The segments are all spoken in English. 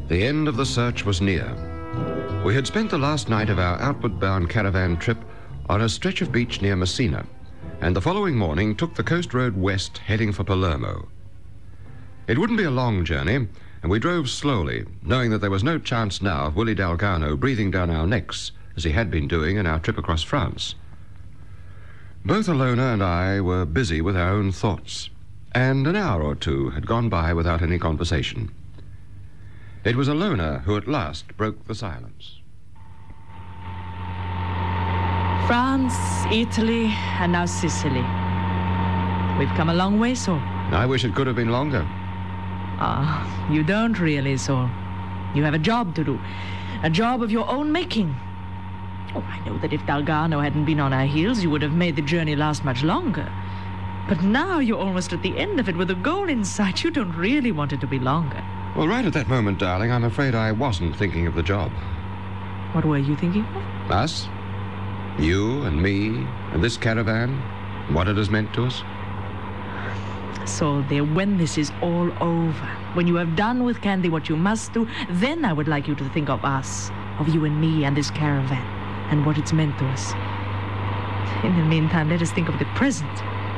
The end of the search was near. We had spent the last night of our outward-bound caravan trip on a stretch of beach near Messina, and the following morning took the coast road west, heading for Palermo. It wouldn't be a long journey, and we drove slowly, knowing that there was no chance now of Willie Dalgarno breathing down our necks, as he had been doing in our trip across France. Both Alona and I were busy with our own thoughts, and an hour or two had gone by without any conversation. It was Alona who at last broke the silence. France, Italy, and now Sicily. We've come a long way, Saul. I wish it could have been longer. You don't really, Saul. You have a job to do. A job of your own making. Oh, I know that if Dalgarno hadn't been on our heels, you would have made the journey last much longer. But now you're almost at the end of it with a goal in sight. You don't really want it to be longer. Well, right at that moment, darling, I'm afraid I wasn't thinking of the job. What were you thinking of? Us? You and me and this caravan, what it has meant to us. Saul, dear, when this is all over, when you have done with Candy what you must do, then I would like you to think of us, of you and me and this caravan, and what it's meant to us. In the meantime, let us think of the present.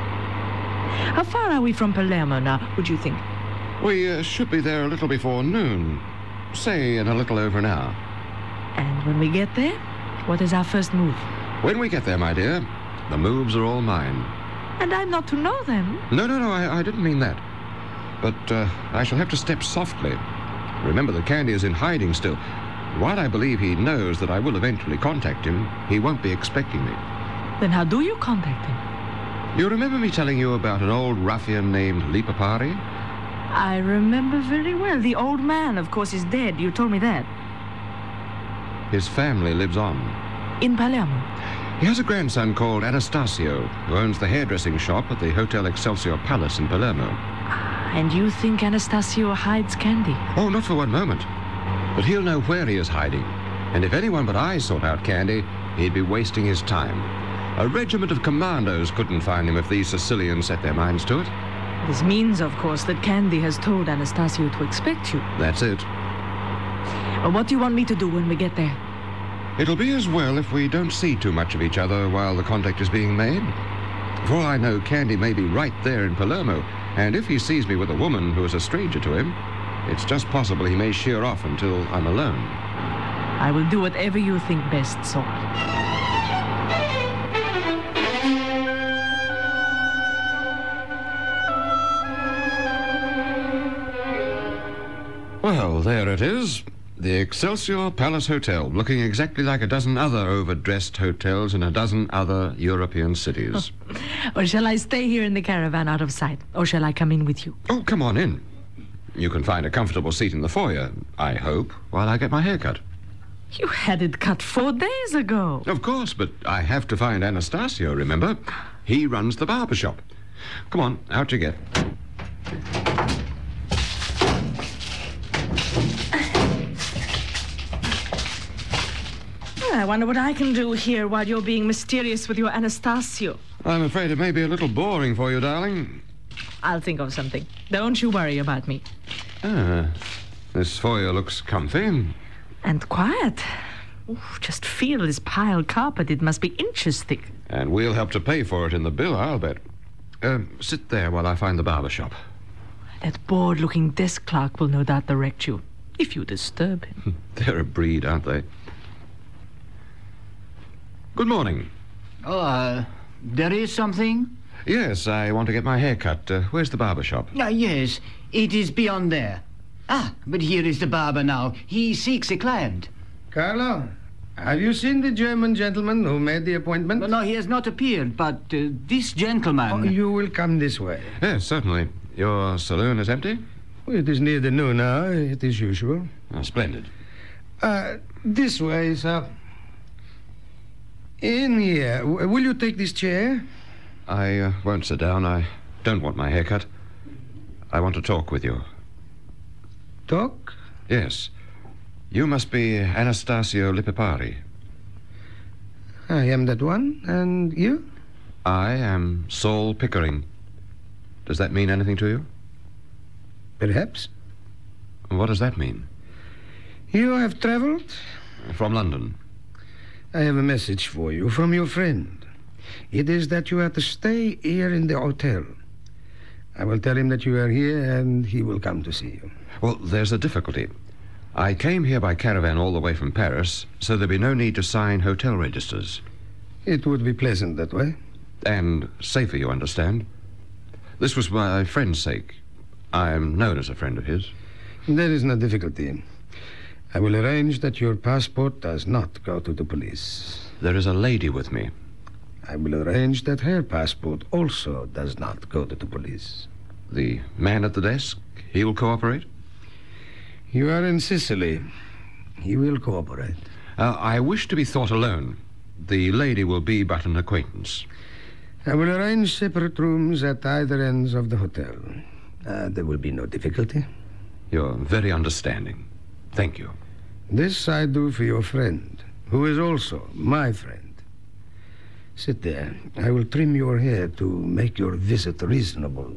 How far are we from Palermo now, would you think? We should be there a little before noon, say in a little over an hour. And when we get there, what is our first move? When we get there, my dear, the moves are all mine. And I'm not to know them? No, I didn't mean that. But I shall have to step softly. Remember that Candy is in hiding still. While I believe he knows that I will eventually contact him, he won't be expecting me. Then how do you contact him? You remember me telling you about an old ruffian named Lipopari? I remember very well. The old man, of course, is dead. You told me that. His family lives on. In Palermo? He has a grandson called Anastasio, who owns the hairdressing shop at the Hotel Excelsior Palace in Palermo. And you think Anastasio hides Candy? Oh, not for one moment. But he'll know where he is hiding. And if anyone but I sought out Candy, he'd be wasting his time. A regiment of commandos couldn't find him if these Sicilians set their minds to it. This means, of course, that Candy has told Anastasio to expect you. That's it. Well, what do you want me to do when we get there? It'll be as well if we don't see too much of each other while the contact is being made. For all I know, Candy may be right there in Palermo, and if he sees me with a woman who is a stranger to him, it's just possible he may sheer off until I'm alone. I will do whatever you think best, Saul. Well, there it is. The Excelsior Palace Hotel, looking exactly like a dozen other overdressed hotels in a dozen other European cities. Or shall I stay here in the caravan out of sight? Or shall I come in with you? Oh, come on in. You can find a comfortable seat in the foyer, I hope, while I get my hair cut. You had it cut 4 days ago. Of course, but I have to find Anastasio, remember? He runs the barber shop. Come on, out you get. I wonder what I can do here while you're being mysterious with your Anastasio. I'm afraid it may be a little boring for you, darling. I'll think of something. Don't you worry about me. This foyer looks comfy. And quiet. Ooh, just feel this pile carpet. It must be inches thick. And we'll help to pay for it in the bill, I'll bet. Sit there while I find the barber shop. That bored-looking desk clerk will no doubt direct you, if you disturb him. They're a breed, aren't they? Good morning. Oh, there is something? Yes, I want to get my hair cut. Where's the barber shop? Yes, it is beyond there. But here is the barber now. He seeks a client. Carlo, have you seen the German gentleman who made the appointment? No, he has not appeared, but this gentleman... Oh, you will come this way. Yes, certainly. Your saloon is empty? Well, it is near the noon hour. It is usual. Oh, splendid. This way, sir. In here. Will you take this chair? I won't sit down. I don't want my hair cut. I want to talk with you. Talk? Yes. You must be Anastasio Lipopari. I am that one. And you? I am Saul Pickering. Does that mean anything to you? Perhaps. What does that mean? You have traveled? From London. I have a message for you from your friend. It is that you are to stay here in the hotel. I will tell him that you are here, and he will come to see you. Well, there's a difficulty. I came here by caravan all the way from Paris, so there'll be no need to sign hotel registers. It would be pleasant that way. And safer, you understand. This was my friend's sake. I am known as a friend of his. There is no difficulty. I will arrange that your passport does not go to the police. There is a lady with me. I will arrange that her passport also does not go to the police. The man at the desk, he will cooperate? You are in Sicily. He will cooperate. I wish to be thought alone. The lady will be but an acquaintance. I will arrange separate rooms at either ends of the hotel. There will be no difficulty. You're very understanding. Thank you. This I do for your friend, who is also my friend. Sit there. I will trim your hair to make your visit reasonable.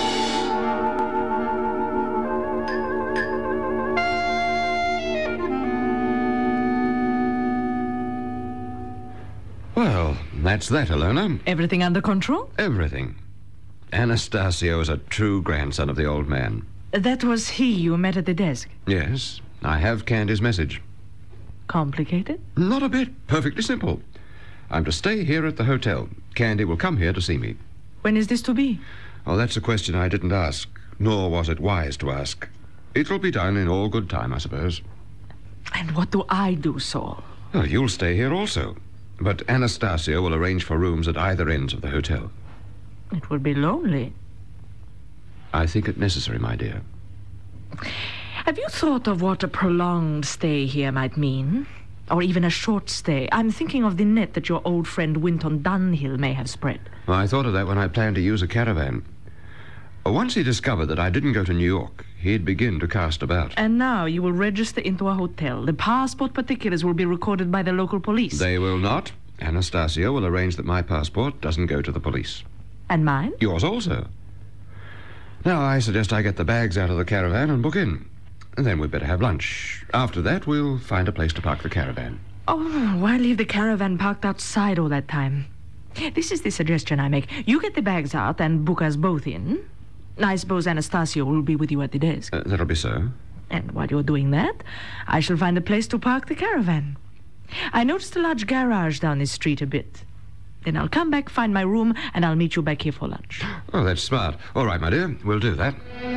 Well, that's that, Alona. Everything under control? Everything. Anastasio is a true grandson of the old man. That was he you met at the desk. Yes, I have Candy's message. Complicated? Not a bit. Perfectly simple. I'm to stay here at the hotel. Candy will come here to see me. When is this to be? Oh, that's a question I didn't ask, nor was it wise to ask. It'll be done in all good time, I suppose. And what do I do, Saul? Oh, you'll stay here also. But Anastasio will arrange for rooms at either ends of the hotel. It would be lonely. I think it necessary, my dear. Have you thought of what a prolonged stay here might mean? Or even a short stay? I'm thinking of the net that your old friend Winton Dunhill may have spread. Well, I thought of that when I planned to use a caravan. Once he discovered that I didn't go to New York, he'd begin to cast about. And now you will register into a hotel. The passport particulars will be recorded by the local police. They will not. Anastasio will arrange that my passport doesn't go to the police. And mine? Yours also. Now, I suggest I get the bags out of the caravan and book in. And then we'd better have lunch. After that, we'll find a place to park the caravan. Oh, why leave the caravan parked outside all that time? This is the suggestion I make. You get the bags out and book us both in. I suppose Anastasio will be with you at the desk. That'll be so. And while you're doing that, I shall find a place to park the caravan. I noticed a large garage down this street a bit. Then I'll come back, find my room, and I'll meet you back here for lunch. Oh, that's smart. All right, my dear, we'll do that.